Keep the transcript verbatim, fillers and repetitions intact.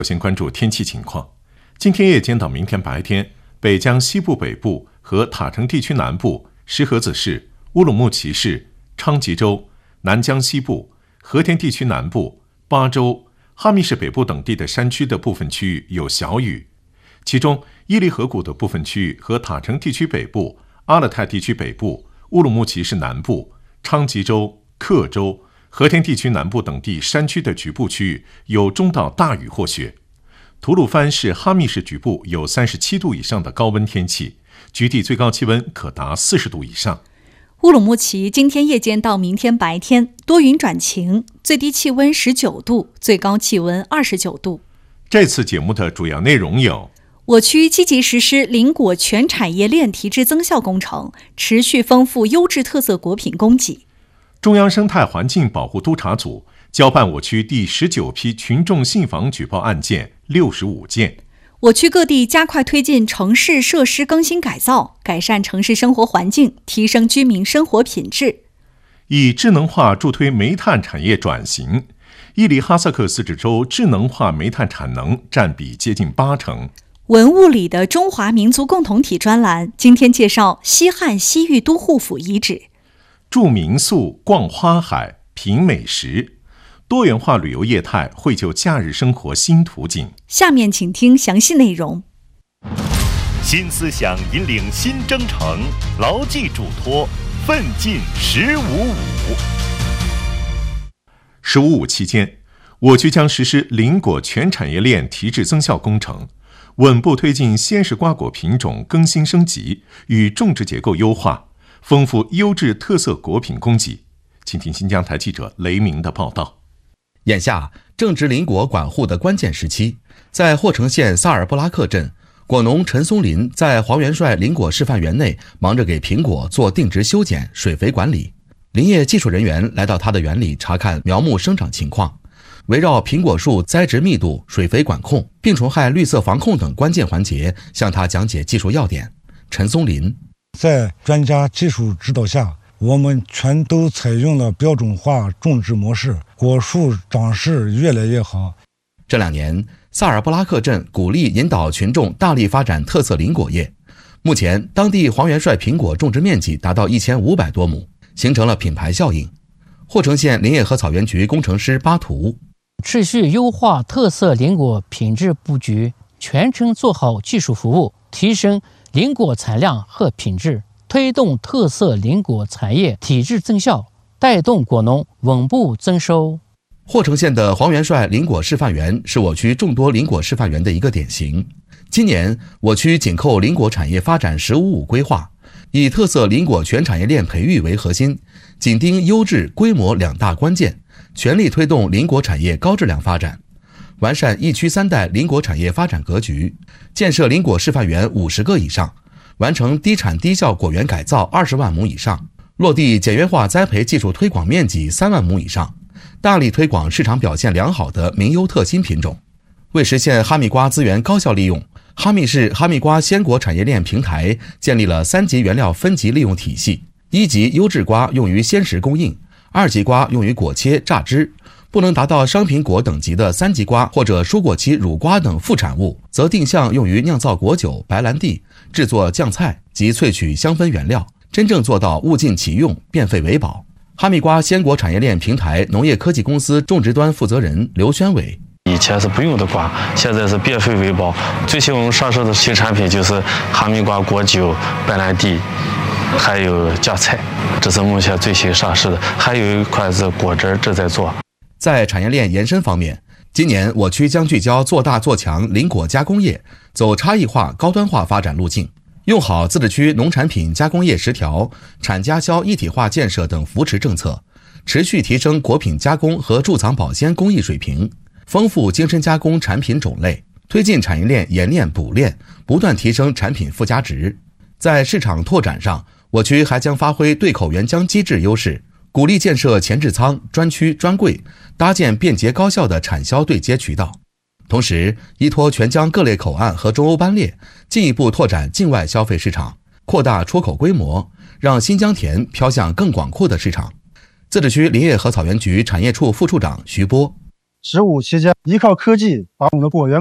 首先关注天气情况。今天夜间到明天白天，北江西部北部和塔城地区南部、石河子市、乌鲁木齐市、昌吉州、南江西部、和田地区南部、巴州、哈密市北部等地的山区的部分区域有小雨，其中伊犁河谷的部分区域和塔城地区北部、阿勒泰地区北部、乌鲁木齐市南部、昌吉州、克州、和田地区南部等地山区的局部区域有中到大雨或雪。吐鲁番市哈密市局部有三十七度以上的高温天气，局地最高气温可达四十度以上。 乌鲁木齐今天夜间到明天白天多云转晴，最低气温十九度，最高气温二十九度。 这次节目的主要内容有： 我区积极实施林果全产业链提质增效工程，持续丰富优质特色果品供给； 中央生态环境保护督察组交办我区第十九批群众信访举报案件六十五件； 我区各地加快推进城市设施更新改造，改善城市生活环境，提升居民生活品质。 以智能化助推煤炭产业转型，伊犁哈萨克自治州智能化煤炭产能占比接近八成。 文物里的中华民族共同体专栏今天介绍西汉西域都护府遗址， 住民宿、逛花海、品美食，多元化旅游业态绘就假日生活新图景。 下面请听详细内容。 新思想引领新征程，牢记嘱托，奋进十五五。 十五五期间，我区将实施林果全产业链提质增效工程，稳步推进鲜食瓜果品种更新升级与种植结构优化，丰富优质特色果品供给。请听新疆台记者雷鸣的报道。 眼下正值林果管护的关键时期，在霍城县萨尔布拉克镇，果农陈松林在黄元帅林果示范园内忙着给苹果做定植修剪、水肥管理。林业技术人员来到他的园里查看苗木生长情况，围绕苹果树栽植密度、水肥管控、病虫害绿色防控等关键环节向他讲解技术要点。陈松林在专家技术指导下，我们全都采用了标准化种植模式，果树长势越来越好。 这两年，萨尔布拉克镇鼓励引导群众大力发展特色林果业。目前，当地黄元帅苹果种植面积达到一千五百多亩，形成了品牌效应。霍城县林业和草原局工程师巴图持续优化特色林果品质布局，全程做好技术服务，提升林果产量和品质，推动特色林果产业提质增效，带动果农稳步增收。 霍城县的黄元帅林果示范园是我区众多林果示范园的一个典型。今年，我区紧扣林果产业发展十五五规划，以特色林果全产业链培育为核心，紧盯优质、规模两大关键，全力推动林果产业高质量发展，完善一区三代林果产业发展格局，建设林果示范园五十个以上，完成低产低效果园改造二十万亩以上，落地简约化栽培技术推广面积三万亩以上，大力推广市场表现良好的名优特新品种。为实现哈密瓜资源高效利用，哈密市哈密瓜鲜果产业链平台建立了三级原料分级利用体系：一级优质瓜用于鲜食供应，二级瓜用于果切榨汁，不能达到商品果等级的三级瓜或者蔬果期乳瓜等副产物，则定向用于酿造果酒、白兰地、制作酱菜及萃取香氛原料，真正做到物尽其用、变废为宝。哈密瓜鲜果产业链平台农业科技公司种植端负责人刘宣伟： 以前是不用的瓜，现在是变废为宝。最新上市的新产品就是哈密瓜果酒、白兰地，还有酱菜，这是目前最新上市的。还有一款是果汁，正在做。 在产业链延伸方面，今年我区将聚焦做大做强林果加工业，走差异化、高端化发展路径，用好自治区农产品加工业十条、产加销一体化建设等扶持政策，持续提升果品加工和贮藏保鲜工艺水平，丰富精深加工产品种类，推进产业链冶炼补炼，不断提升产品附加值。在市场拓展上，我区还将发挥对口援疆机制优势，鼓励建设前置仓、专区、专柜，搭建便捷高效的产销对接渠道。同时，依托全疆各类口岸和中欧班列，进一步拓展境外消费市场，扩大出口规模，让新疆甜飘向更广阔的市场。自治区林业和草原局产业处副处长徐波： “十五”期间，依靠科技把我们的果园